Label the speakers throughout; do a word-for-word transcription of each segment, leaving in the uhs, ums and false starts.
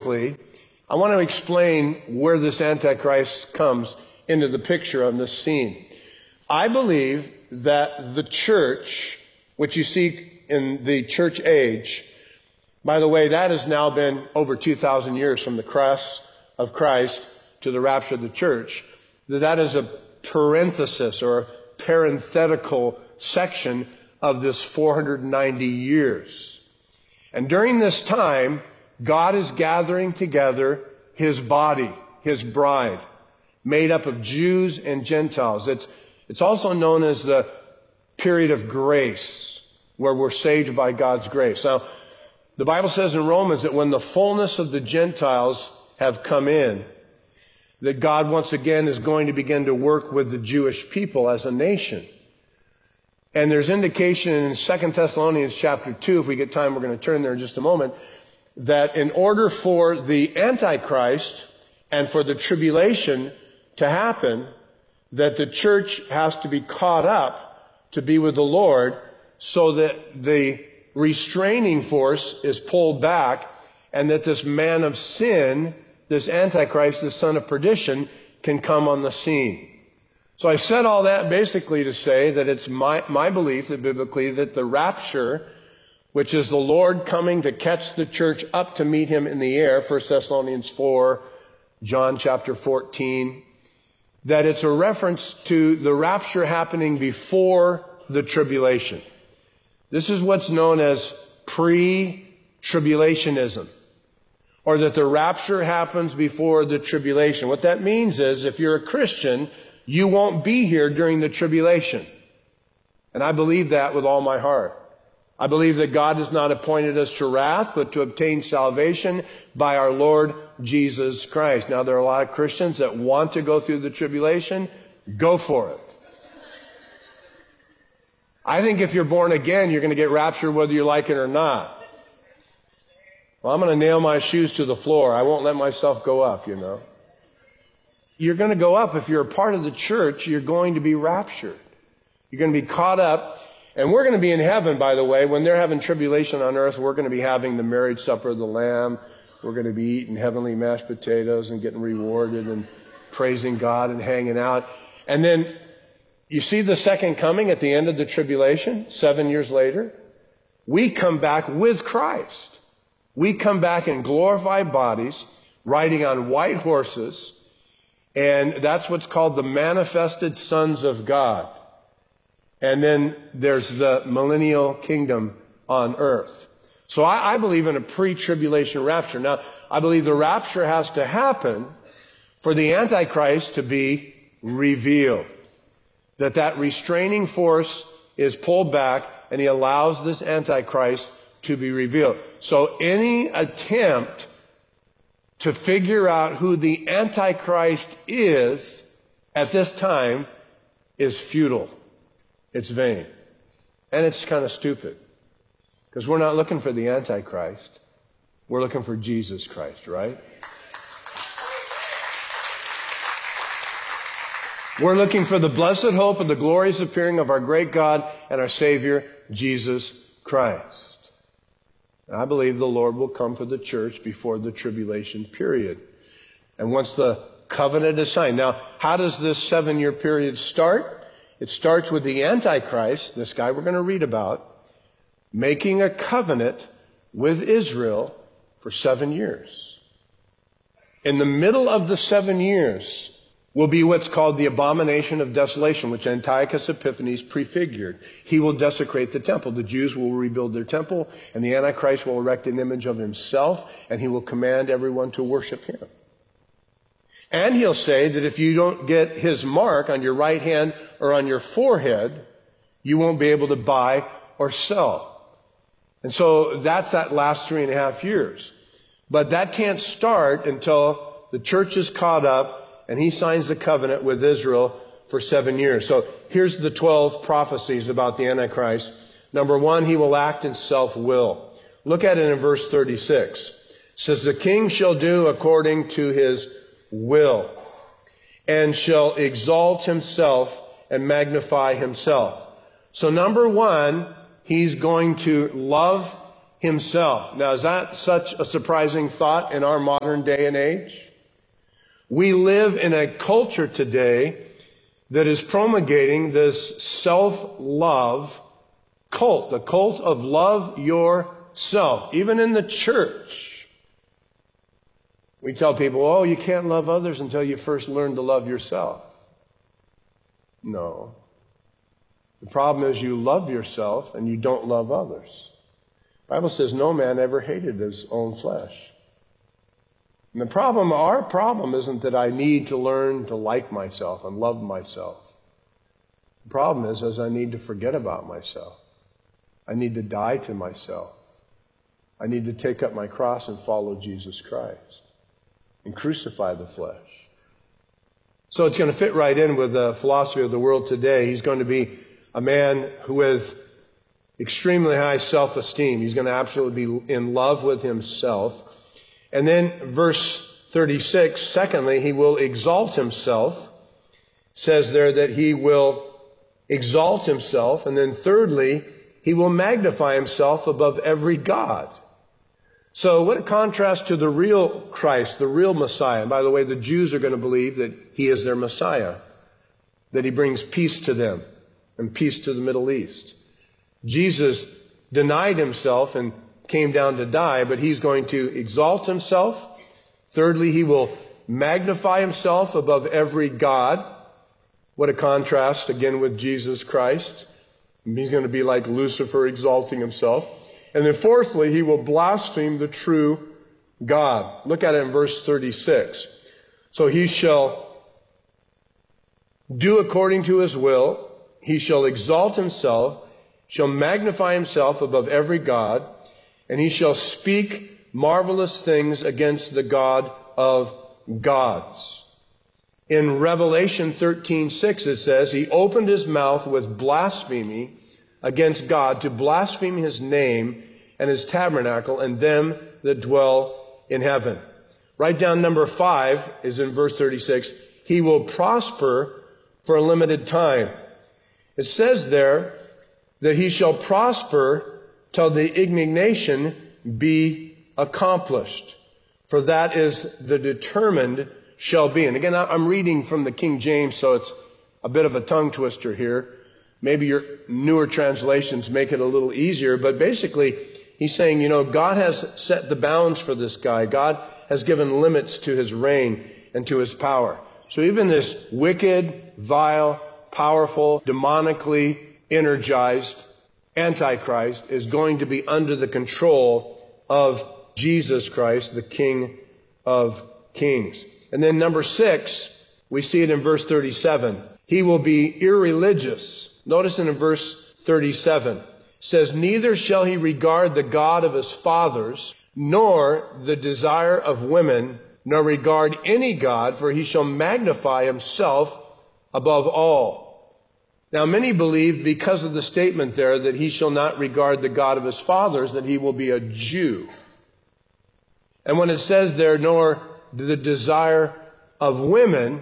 Speaker 1: quickly, I want to explain where this Antichrist comes into the picture on this scene. I believe that the church, which you see in the church age, by the way, that has now been over two thousand years from the cross of Christ to the rapture of the church, that that is a parenthesis or a parenthetical section of this four hundred ninety years. And during this time, God is gathering together His body, His bride, made up of Jews and Gentiles. It's, it's also known as the period of grace, where we're saved by God's grace. Now, the Bible says in Romans that when the fullness of the Gentiles have come in, that God once again is going to begin to work with the Jewish people as a nation. And there's indication in Second Thessalonians chapter two, if we get time, we're going to turn there in just a moment, that in order for the Antichrist and for the tribulation to happen, that the church has to be caught up to be with the Lord, so that the restraining force is pulled back, and that this man of sin, this Antichrist, the son of perdition, can come on the scene. So I said all that basically to say that it's my, my belief that biblically that the rapture, which is the Lord coming to catch the church up to meet Him in the air, First Thessalonians four, John chapter fourteen, that it's a reference to the rapture happening before the tribulation. This is what's known as pre-tribulationism, or that the rapture happens before the tribulation. What that means is, if you're a Christian, you won't be here during the tribulation. And I believe that with all my heart. I believe that God has not appointed us to wrath, but to obtain salvation by our Lord Jesus Christ. Now, there are a lot of Christians that want to go through the tribulation. Go for it. I think if you're born again, you're going to get raptured whether you like it or not. Well, I'm going to nail my shoes to the floor. I won't let myself go up, you know. You're going to go up. If you're a part of the church, you're going to be raptured. You're going to be caught up. And we're going to be in heaven, by the way. When they're having tribulation on earth, we're going to be having the marriage supper of the Lamb. We're going to be eating heavenly mashed potatoes and getting rewarded and praising God and hanging out. And then you see the second coming at the end of the tribulation, seven years later. We come back with Christ. We come back in glorified bodies, riding on white horses. And that's what's called the manifested sons of God. And then there's the millennial kingdom on earth. So I, I believe in a pre-tribulation rapture. Now, I believe the rapture has to happen for the Antichrist to be revealed. That that restraining force is pulled back, and he allows this Antichrist to be revealed. So any attempt to figure out who the Antichrist is at this time is futile. It's vain. And it's kind of stupid. Because we're not looking for the Antichrist. We're looking for Jesus Christ, right? We're looking for the blessed hope of the glorious appearing of our great God and our Savior, Jesus Christ. And I believe the Lord will come for the church before the tribulation period. And once the covenant is signed. Now, how does this seven-year period start? It starts with the Antichrist, this guy we're going to read about, making a covenant with Israel for seven years. In the middle of the seven years will be what's called the abomination of desolation, which Antiochus Epiphanes prefigured. He will desecrate the temple. The Jews will rebuild their temple, and the Antichrist will erect an image of himself, and he will command everyone to worship him. And he'll say that if you don't get his mark on your right hand or on your forehead, you won't be able to buy or sell. And so that's that last three and a half years. But that can't start until the church is caught up and he signs the covenant with Israel for seven years. So here's the twelve prophecies about the Antichrist. Number one, he will act in self-will. Look at it in verse thirty-six. It says, the king shall do according to his will, and shall exalt himself and magnify himself. So number one, he's going to love himself. Now, is that such a surprising thought in our modern day and age? We live in a culture today that is promulgating this self-love cult, the cult of love yourself. Even in the church, we tell people, oh, you can't love others until you first learn to love yourself. No. The problem is you love yourself and you don't love others. The Bible says no man ever hated his own flesh. And the problem, our problem isn't that I need to learn to like myself and love myself. The problem is, is I need to forget about myself. I need to die to myself. I need to take up my cross and follow Jesus Christ and crucify the flesh. So it's going to fit right in with the philosophy of the world today. He's going to be a man who with extremely high self-esteem. He's going to absolutely be in love with himself. And then verse thirty-six, secondly, he will exalt himself. It says there that he will exalt himself. And then thirdly, he will magnify himself above every god. So what a contrast to the real Christ, the real Messiah. And by the way, the Jews are going to believe that he is their Messiah, that he brings peace to them and peace to the Middle East. Jesus denied himself and came down to die, but he's going to exalt himself. Thirdly, he will magnify himself above every god. What a contrast, again, with Jesus Christ. He's going to be like Lucifer exalting himself. And then fourthly, he will blaspheme the true God. Look at it in verse thirty-six. So he shall do according to his will. He shall exalt himself, shall magnify himself above every god, and he shall speak marvelous things against the God of gods. In Revelation thirteen six it says, he opened his mouth with blasphemy against God, to blaspheme his name and his tabernacle and them that dwell in heaven. Write down number five is in verse thirty-six. He will prosper for a limited time. It says there that he shall prosper till the indignation be accomplished. For that is the determined shall be. And again, I'm reading from the King James, so it's a bit of a tongue twister here. Maybe your newer translations make it a little easier, but basically he's saying, you know, God has set the bounds for this guy. God has given limits to his reign and to his power. So even this wicked, vile, powerful, demonically energized Antichrist is going to be under the control of Jesus Christ, the King of Kings. And then number six, we see it in verse thirty-seven. He will be irreligious. Notice in verse thirty-seven, it says, neither shall he regard the God of his fathers, nor the desire of women, nor regard any god, for he shall magnify himself above all. Now, many believe, because of the statement there, that he shall not regard the God of his fathers, that he will be a Jew. And when it says there, nor the desire of women,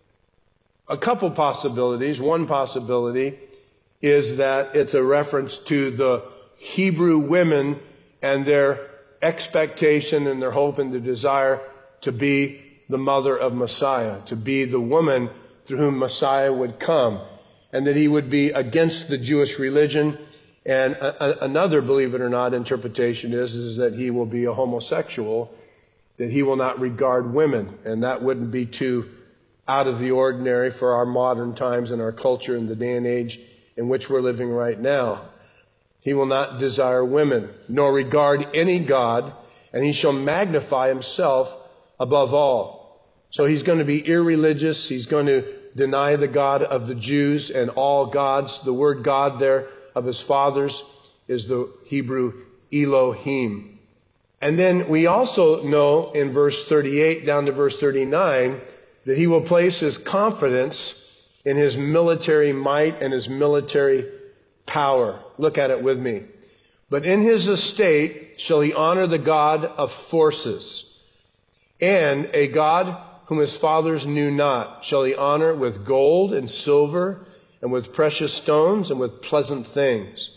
Speaker 1: a couple possibilities. One possibility is that it's a reference to the Hebrew women and their expectation and their hope and their desire to be the mother of Messiah, to be the woman through whom Messiah would come, and that he would be against the Jewish religion. And a, a, another, believe it or not, interpretation is, is that he will be a homosexual, that he will not regard women, and that wouldn't be too out of the ordinary for our modern times and our culture and the day and age in which we're living right now. He will not desire women, nor regard any god, and he shall magnify himself above all. So he's going to be irreligious. He's going to deny the God of the Jews and all gods. The word God there of his fathers is the Hebrew Elohim. And then we also know in verse thirty-eight down to verse thirty-nine that he will place his confidence in his military might and his military power. Look at it with me. But in his estate shall he honor the God of forces, and a God whom his fathers knew not shall he honor with gold and silver and with precious stones and with pleasant things.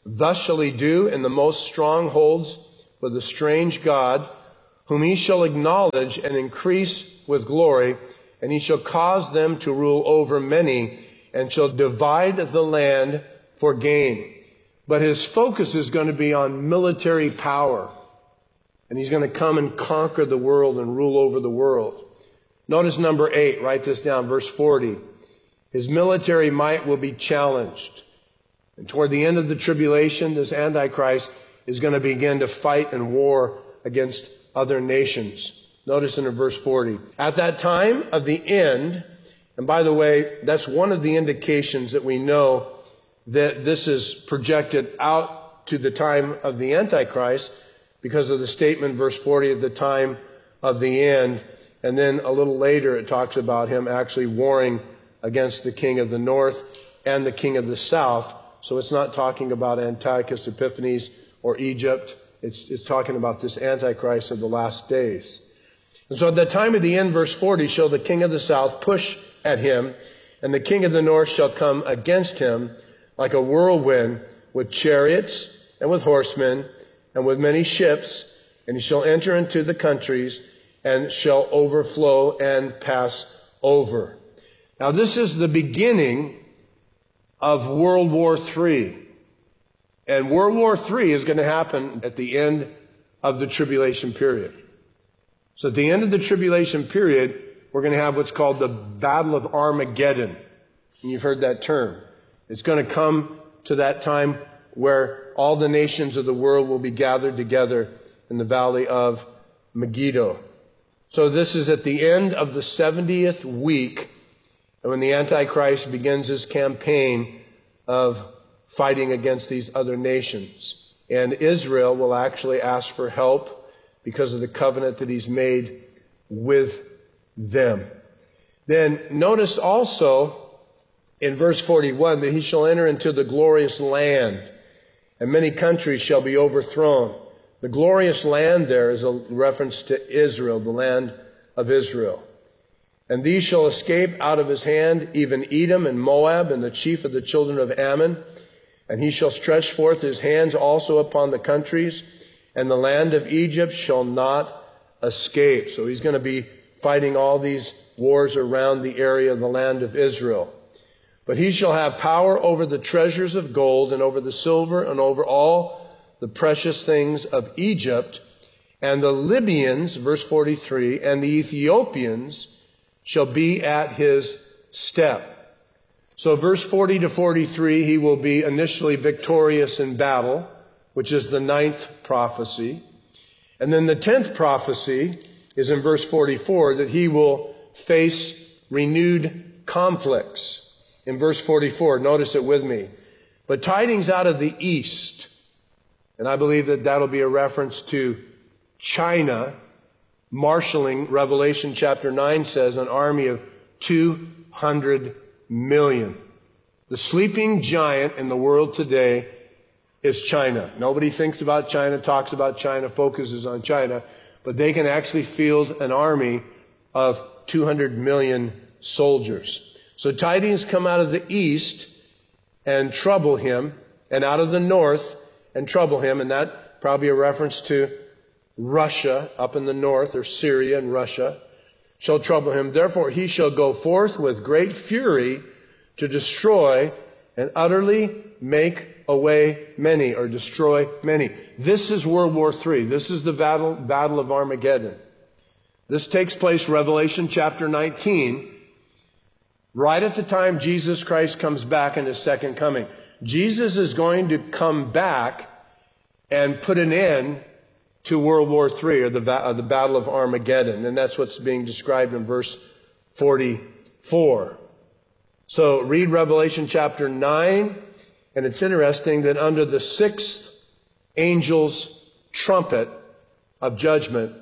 Speaker 1: Thus shall he do in the most strongholds with a strange God, whom he shall acknowledge and increase with glory, and he shall cause them to rule over many, and shall divide the land for gain. But his focus is going to be on military power. And he's going to come and conquer the world and rule over the world. Notice number eight, write this down, verse forty. His military might will be challenged. And toward the end of the tribulation, this Antichrist is going to begin to fight and war against other nations. Notice in verse forty. At that time of the end, and by the way, that's one of the indications that we know that this is projected out to the time of the Antichrist, because of the statement, verse forty, at the time of the end. And then a little later it talks about him actually warring against the king of the north and the king of the south. So it's not talking about Antiochus Epiphanes or Egypt. It's, it's talking about this Antichrist of the last days. And so at the time of the end, verse forty, shall the king of the south push at him, and the king of the north shall come against him like a whirlwind, with chariots and with horsemen and with many ships, and he shall enter into the countries and shall overflow and pass over. Now this is the beginning of World War Three. And World War Three is going to happen at the end of the tribulation period. So at the end of the tribulation period, we're going to have what's called the Battle of Armageddon. And you've heard that term. It's going to come to that time where all the nations of the world will be gathered together in the valley of Megiddo. So this is at the end of the seventieth week, and when the Antichrist begins his campaign of fighting against these other nations. And Israel will actually ask for help because of the covenant that he's made with them. Then notice also in verse forty-one that he shall enter into the glorious land, and many countries shall be overthrown. The glorious land there is a reference to Israel, the land of Israel. And these shall escape out of his hand, even Edom and Moab and the chief of the children of Ammon. And he shall stretch forth his hands also upon the countries, and the land of Egypt shall not escape. So he's going to be fighting all these wars around the area of the land of Israel. But he shall have power over the treasures of gold and over the silver and over all the precious things of Egypt. And the Libyans, verse forty-three, and the Ethiopians shall be at his step. So verse forty to forty-three, he will be initially victorious in battle, which is the ninth prophecy. And then the tenth prophecy is in verse forty-four, that he will face renewed conflicts. In verse forty-four, notice it with me. But tidings out of the east, and I believe that that'll be a reference to China, marshaling, Revelation chapter nine says, an army of two hundred million. The sleeping giant in the world today is China. Nobody thinks about China, talks about China, focuses on China, but they can actually field an army of two hundred million soldiers. So tidings come out of the east and trouble him, and out of the north and trouble him, and that probably a reference to Russia up in the north, or Syria and Russia, shall trouble him. Therefore he shall go forth with great fury to destroy and utterly make away many, or destroy many. This is World War Three. This is the battle, battle of Armageddon. This takes place, Revelation chapter nineteen, right at the time Jesus Christ comes back in his second coming. Jesus is going to come back and put an end to World War Three, or the, uh, the Battle of Armageddon. And that's what's being described in verse forty-four. So read Revelation chapter nine, and it's interesting that under the sixth angel's trumpet of judgment,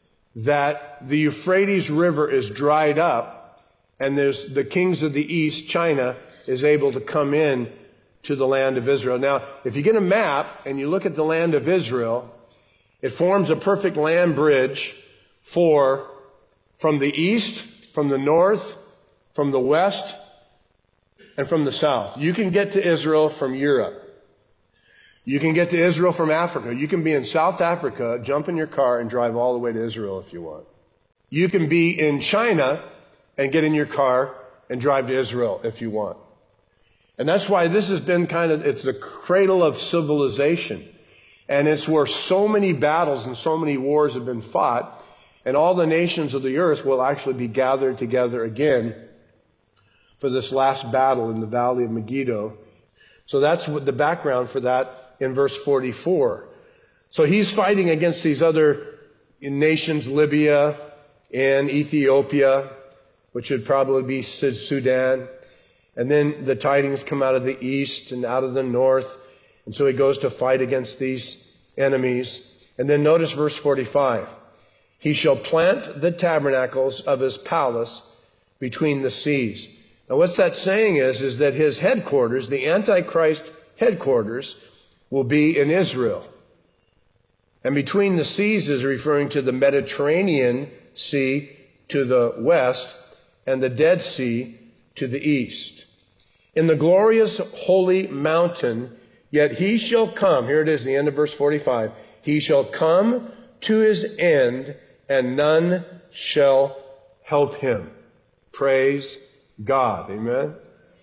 Speaker 1: that the Euphrates River is dried up, and there's the kings of the east, China, is able to come in to the land of Israel. Now, if you get a map and you look at the land of Israel, it forms a perfect land bridge for, from the east, from the north, from the west, and from the south. You can get to Israel from Europe. You can get to Israel from Africa. You can be in South Africa, jump in your car, and drive all the way to Israel if you want. You can be in China and get in your car and drive to Israel if you want. And that's why this has been kind of, it's the cradle of civilization. And it's where so many battles and so many wars have been fought. And all the nations of the earth will actually be gathered together again for this last battle in the Valley of Megiddo. So that's what the background for that in verse forty-four. So he's fighting against these other nations, Libya and Ethiopia, which would probably be Sudan. And then the tidings come out of the east and out of the north. And so he goes to fight against these enemies. And then notice verse forty-five. He shall plant the tabernacles of his palace between the seas. Now what's that saying is, is that his headquarters, the Antichrist headquarters, will be in Israel. And between the seas is referring to the Mediterranean Sea to the west and the Dead Sea to the east. In the glorious holy mountain, yet he shall come, here it is, the end of verse forty-five, he shall come to his end, and none shall help him. Praise God. Amen.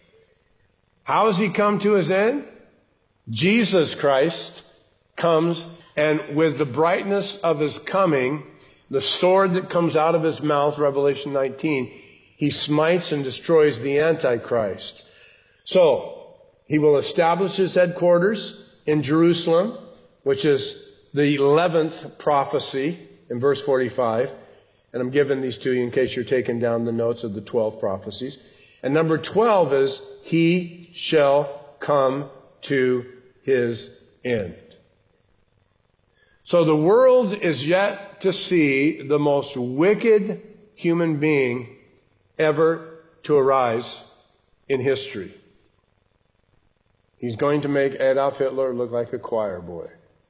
Speaker 1: How has he come to his end? Jesus Christ comes, and with the brightness of his coming, the sword that comes out of his mouth, Revelation nineteen, he smites and destroys the Antichrist. So, he will establish his headquarters in Jerusalem, which is the eleventh prophecy in verse forty-five. And I'm giving these to you in case you're taking down the notes of the twelve prophecies. And number twelve is, he shall come to his end. So the world is yet to see the most wicked human being ever to arise in history. He's going to make Adolf Hitler look like a choir boy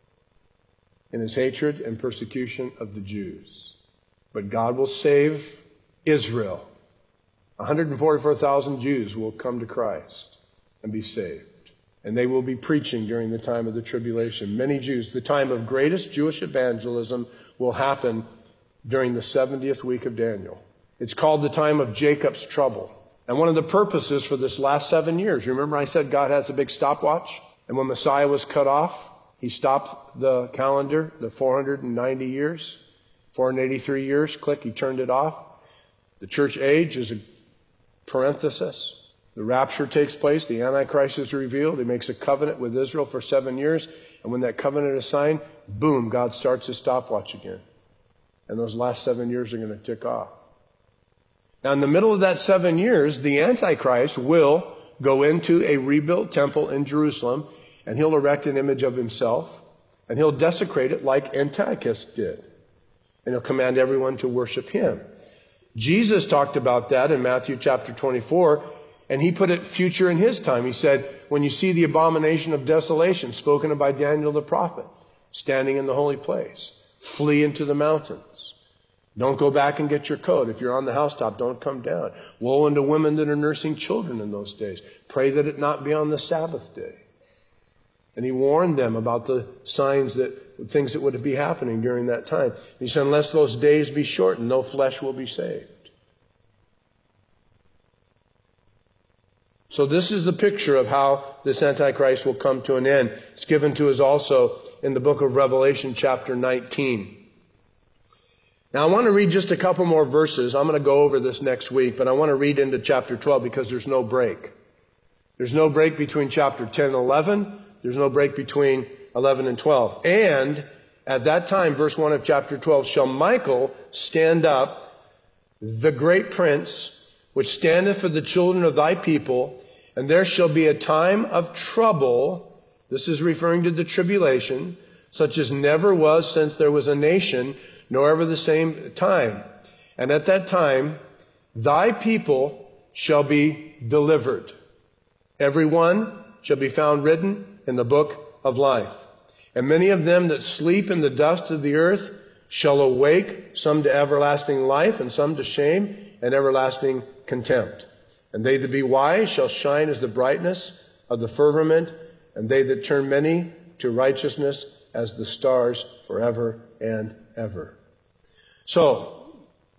Speaker 1: in his hatred and persecution of the Jews. But God will save Israel. one hundred forty-four thousand Jews will come to Christ and be saved. And they will be preaching during the time of the tribulation. Many Jews, the time of greatest Jewish evangelism will happen during the seventieth week of Daniel. It's called the time of Jacob's trouble. And one of the purposes for this last seven years, remember I said God has a big stopwatch? And when Messiah was cut off, he stopped the calendar, the four hundred ninety years, four hundred eighty-three years, click, he turned it off. The church age is a parenthesis. The rapture takes place, the Antichrist is revealed, he makes a covenant with Israel for seven years, and when that covenant is signed, boom, God starts his stopwatch again. And those last seven years are going to tick off. Now, in the middle of that seven years, the Antichrist will go into a rebuilt temple in Jerusalem, and he'll erect an image of himself, and he'll desecrate it like Antiochus did. And he'll command everyone to worship him. Jesus talked about that in Matthew chapter twenty-four, and he put it future in his time. He said, when you see the abomination of desolation spoken of by Daniel the prophet, standing in the holy place, flee into the mountains. Don't go back and get your coat. If you're on the housetop, don't come down. Woe unto women that are nursing children in those days. Pray that it not be on the Sabbath day. And he warned them about the signs that, things that would be happening during that time. He said, unless those days be shortened, no flesh will be saved. So this is the picture of how this Antichrist will come to an end. It's given to us also in the book of Revelation chapter nineteen. Now I want to read just a couple more verses. I'm going to go over this next week, but I want to read into chapter twelve because there's no break. There's no break between chapter ten and eleven. There's no break between eleven and twelve. And at that time, verse one of chapter twelve, shall Michael stand up, the great prince, which standeth for the children of thy people, and there shall be a time of trouble. This is referring to the tribulation, such as never was since there was a nation, nor ever the same time. And at that time, thy people shall be delivered. Every one shall be found written in the book of life. And many of them that sleep in the dust of the earth shall awake, some to everlasting life, and some to shame and everlasting contempt. And they that be wise shall shine as the brightness of the firmament, and they that turn many to righteousness as the stars forever and ever. So,